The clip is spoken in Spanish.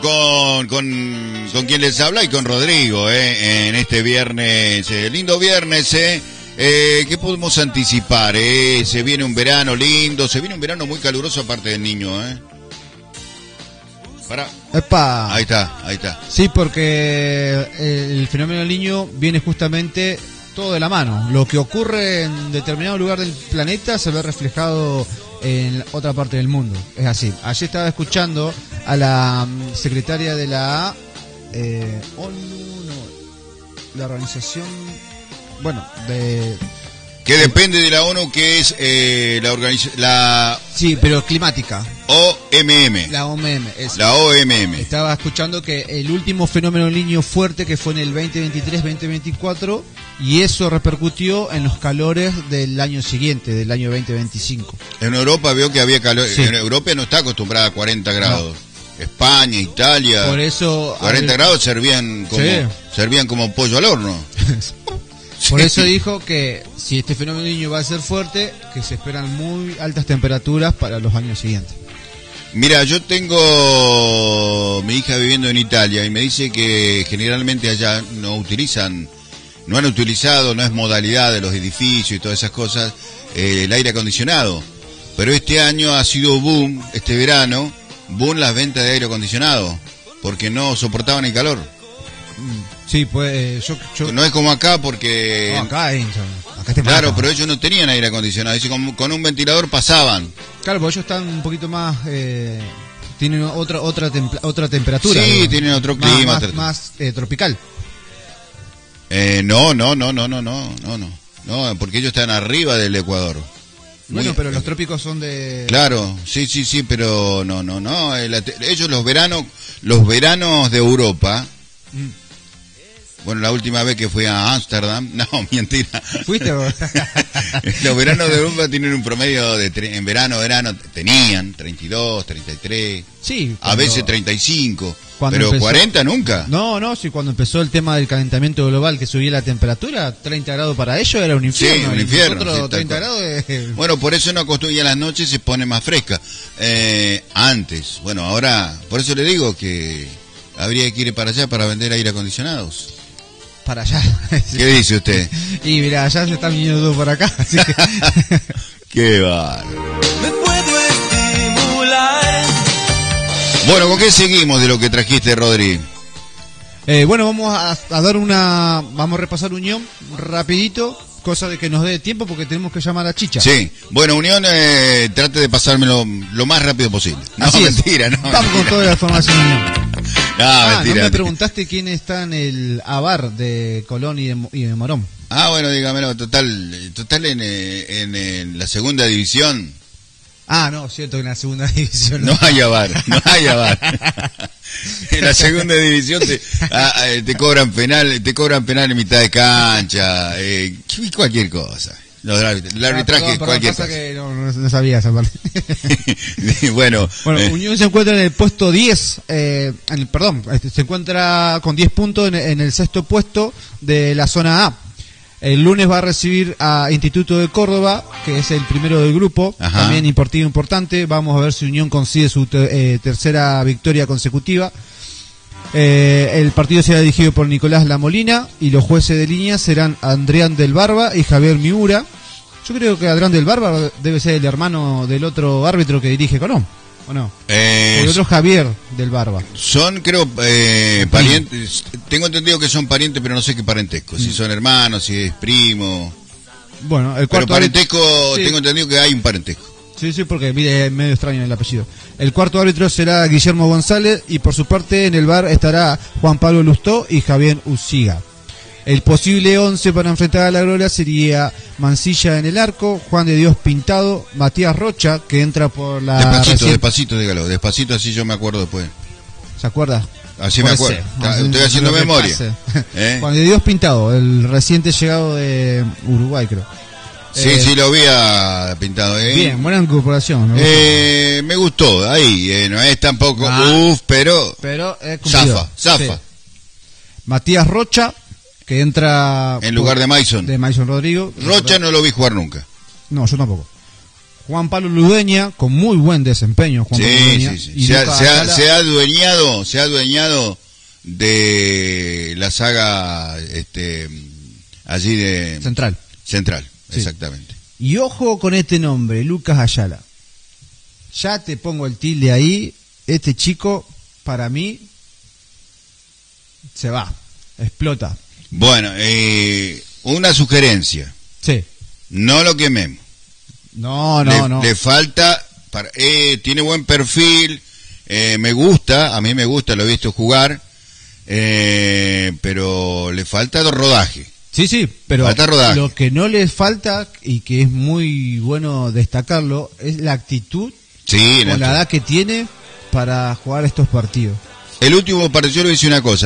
Con quien les habla y con Rodrigo, en este viernes, lindo viernes, ¿qué podemos anticipar? Se viene un verano lindo, se viene un verano muy caluroso aparte del niño, Pará. ¡Epa! Ahí está. Sí, porque el fenómeno del niño viene justamente todo de la mano. Lo que ocurre en determinado lugar del planeta se ve reflejado en otra parte del mundo. Es así. Ayer estaba escuchando a la secretaria de la ONU, la organización, que depende de la ONU, que es la sí, pero climática. OMM. La OMM. La OMM. Estaba escuchando que el último fenómeno del niño fuerte que fue en el 2023-2024 y eso repercutió en los calores del año siguiente, del año 2025. En Europa veo que había calor. Sí. En Europa no está acostumbrada a 40 grados. No. España, Italia. Por eso 40 grados servían como pollo al horno. Por eso dijo que si este fenómeno del niño va a ser fuerte, que se esperan muy altas temperaturas para los años siguientes. Mira, yo tengo mi hija viviendo en Italia y me dice que generalmente allá no han utilizado, no es modalidad de los edificios y todas esas cosas, el aire acondicionado. Pero este año ha sido boom, este verano, boom las ventas de aire acondicionado, porque no soportaban el calor. Sí, pues yo... No es como acá porque... No, acá te claro, mata. pero ellos no tenían aire acondicionado, dice, con un ventilador pasaban. Claro, porque ellos están un poquito más... tienen otra temperatura. Sí, ¿no? Tienen otro clima. Más tropical. No, porque ellos están arriba del Ecuador. Bueno, pero los trópicos son de... Claro, sí, pero no. Ellos los veranos de Europa... Bueno, la última vez que fui a Ámsterdam, no, mentira. ¿Fuiste vos? Los veranos de Europa tienen un promedio en verano, tenían 32, 33, sí, a veces 35, pero empezó, 40 nunca. No, sí, cuando empezó el tema del calentamiento global que subía la temperatura, 30 grados para ellos era un infierno. Sí, un infierno. Nosotros, sí, 30 grados es... Bueno, por eso no acostumbramos, y a las noches se pone más fresca. Antes, bueno, ahora, por eso le digo que habría que ir para allá para vender aire acondicionados. Para allá. ¿Qué dice usted? Y mira, allá se están viniendo todos para acá. Así que... Qué bárbaro. Me puedo estimular. Bueno, ¿con qué seguimos de lo que trajiste, Rodri? Bueno, vamos a dar vamos a repasar Unión rapidito, cosa de que nos dé tiempo porque tenemos que llamar a Chicha. Sí, bueno, Unión, trate de pasármelo lo más rápido posible. No, así mentira, es. no. Vamos mentira. con toda la información de Unión. Mentira. No me preguntaste quién está en el AVAR de Colón y de Morón. Bueno, dígamelo, total en la segunda división. No, cierto que en la segunda división no hay AVAR. En la segunda división te cobran penal en mitad de cancha, cualquier cosa. El arbitraje, cualquier cosa. Que no sabía esa parte. Bueno, Unión se encuentra en el puesto 10, se encuentra con 10 puntos en el sexto puesto de la zona A. El lunes va a recibir a Instituto de Córdoba, que es el primero del grupo. Ajá. También partido importante. Vamos a ver si Unión consigue su tercera victoria consecutiva. El partido será dirigido por Nicolás Lamolina y los jueces de línea serán Adrián del Barba y Javier Miura. Yo creo que Adrián del Barba debe ser el hermano del otro árbitro que dirige Colón, ¿o no? El otro Javier del Barba. Son, creo, parientes. Tengo entendido que son parientes, pero no sé qué parentesco. Si son hermanos, si es primo. Bueno, el cuarto. Pero parentesco, sí. Tengo entendido que hay un parentesco. Sí, porque es medio extraño el apellido. El cuarto árbitro será Guillermo González y por su parte en el VAR estará Juan Pablo Lustó y Javier Uciga. El posible 11 para enfrentar a la Gloria sería Mancilla en el arco, Juan de Dios Pintado, Matías Rocha, que entra por la... Despacito, dígalo, despacito, así yo me acuerdo después. ¿Se acuerda? Así me acuerdo. Estoy haciendo memoria. Juan de Dios Pintado, el reciente llegado de Uruguay, creo. Sí, lo había pintado. Bien, buena incorporación. Me gustó, ahí. No es tampoco pero zafa. Sí. Matías Rocha, que entra en lugar de Mason. De Mason Rodrigo. Rocha no lo vi jugar nunca. No, yo tampoco. Juan Pablo Ludeña, con muy buen desempeño, Juan Pablo Ludeña. Y Se Lucas Ayala, ha adueñado de la saga allí de Central. Central, Sí. exactamente. Y ojo con este nombre, Lucas Ayala. Ya te pongo el tilde ahí. Este chico, para mí, se va, explota. Bueno, una sugerencia, Sí. no lo quememos. No. Le falta, tiene buen perfil, me gusta, a mí me gusta, lo he visto jugar, pero le falta rodaje. Sí, pero Falta rodaje. lo que no les falta, y que es muy bueno destacarlo, es la actitud Sí, con Néstor. la edad que tiene para jugar estos partidos. El último partido yo le hice una cosa.